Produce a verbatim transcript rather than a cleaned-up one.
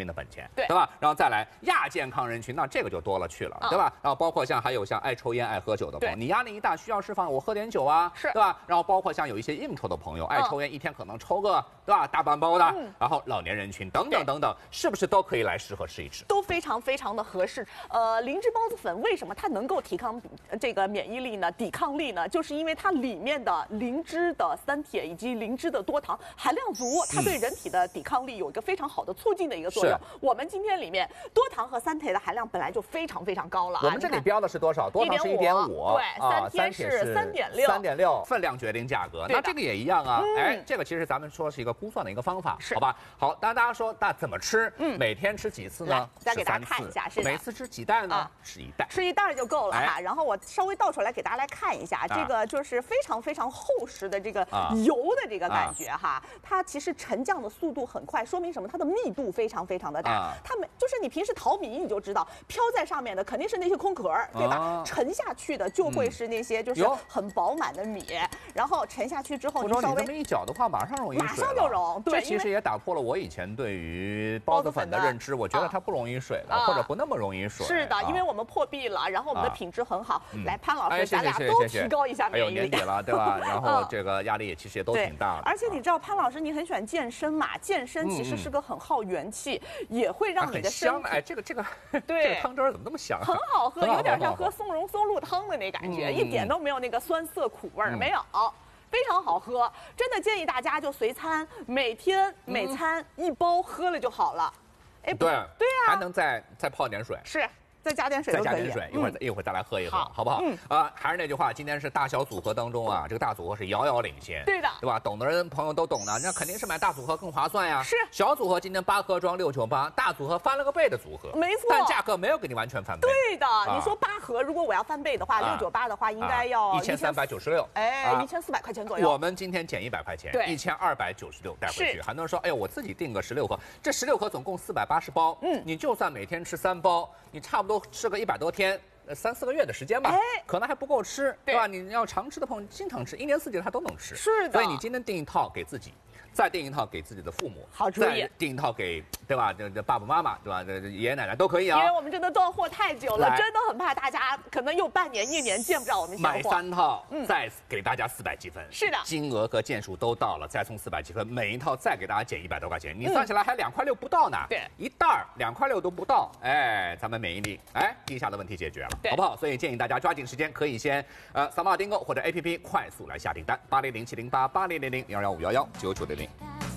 的本钱， 对对吧？然后再来亚健康人群，那这个就多了去了， 嗯、 对吧？然后包括像还有像爱抽烟、爱喝酒的朋友，你压力一大需要释放，我喝点酒啊， 是， 对吧？然后包括像有一些应酬的朋友，爱抽烟，一天可能抽个对吧大半包的，嗯、然后老年人群等等等等，是不是都可以来适合吃一吃？ 都非常非常的合适。呃，灵芝孢子粉为什么它能够提抗这个免疫力呢？抵抗力呢？就是因为它里面的灵芝的三铁以及灵芝的多糖含量足，它对人体的抵抗力有一个非常好的促进的一个作用。我们今天里面多糖和三铁的含量本来就非常非常高了啊。 我们这里标的是多少？多糖是一点五， 对，三铁是三点六， 三点六，分量决定价格。那这个也一样啊。哎，这个其实咱们说是一个估算的一个方法，好吧？好，当然大家说那怎么吃？嗯，每天吃几次呢？ 再给大家看一下，是每次吃几袋呢？吃一袋， 吃一袋就够了哈。然后我稍微倒出来给大家来看一下，这个就是非常非常厚实的这个油的这个感觉哈。它其实沉降的速度很快，说明什么？它的密度非常非常的大。它没就是你平时淘米你就知道，飘在上面的肯定是那些空壳，对吧？沉下去的就会是那些就是很饱满的米。然后沉下去之后， 你稍微这么一搅的话，马上溶于水， 马上就溶。对， 这其实也打破了我以前对于孢子粉的认知，我觉得它不溶于水了，或者不那么溶于水。 是的，因为我们破壁了，然后我们的品质很好。来，潘老师，咱俩都提高一下免疫力。 哎呦，年底了，对吧？然后这个压力也其实也都挺大的。 而且你知道，潘老师你很喜欢健身嘛？健身其实是个很耗元气，也会让你的身体。 哎，这个这个对， 这个汤汁怎么那么香？ 很好喝，有点像喝松茸松露汤的那感觉，一点都没有那个酸涩苦味儿，没有。非常好喝，真的建议大家就随餐，每天每餐一包喝了就好了。 哎，对对啊， 还能再再泡点水， 是再加点水都可以， 再加点水，一会儿一会儿再来喝一喝，好不好？嗯啊，还是那句话，今天是大小组合当中啊，这个大组合是遥遥领先， 对的， 对吧？懂的人朋友都懂的，那肯定是买大组合更划算呀。 是小组合今天八盒装六九八，大组合翻了个倍的组合， 没错， 但价格没有给你完全翻倍。 对的，你说八盒，如果我要翻倍的话，六九八的话应该要一千三百九十六， 哎，一千四百块钱左右。 我们今天减一百块钱， 对， 一千二百九十六带回去。很多人说，哎呦，我自己订个十六盒，这十六盒总共四百八十包，嗯，你就算每天吃三包，你差不多吃个一百多天。三四个月的时间吧，哎，可能还不够吃，对吧？你要常吃的朋友，经常吃，一年四季它都能吃。 是的， 所以你今天订一套给自己，再订一套给自己的父母， 好主意。 再订一套给对吧？这这爸爸妈妈对吧？这这爷爷奶奶都可以啊。 因为我们真的断货太久了，真的很怕大家可能又半年一年见不着我们现货。 买三套，嗯，再给大家四百积分。 是的， 金额和件数都到了，再送四百积分，每一套再给大家减一百多块钱，你算起来还两块六不到呢。 对， 一袋儿两块六都不到，哎，咱们免疫力哎低下的问题解决了，好不好？所以建议大家抓紧时间，可以先呃扫码订购或者 A P P 快速来下订单，八零零七零八八零零零零二幺五幺幺九九零零。